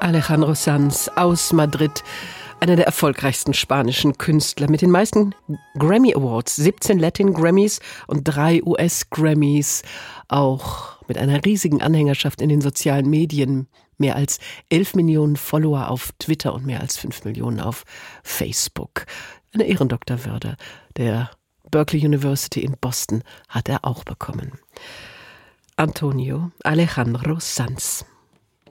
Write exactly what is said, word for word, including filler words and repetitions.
Alejandro Sanz aus Madrid, einer der erfolgreichsten spanischen Künstler mit den meisten Grammy Awards, siebzehn Latin Grammys und drei U S Grammys, auch mit einer riesigen Anhängerschaft in den sozialen Medien, mehr als elf Millionen Follower auf Twitter und mehr als fünf Millionen auf Facebook. Eine Ehrendoktorwürde der Berkeley University in Boston hat er auch bekommen. Antonio Alejandro Sanz.